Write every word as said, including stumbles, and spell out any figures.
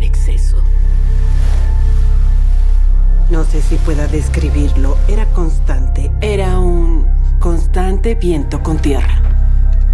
en exceso. No sé si pueda describirlo. Era constante. Era un constante viento con tierra.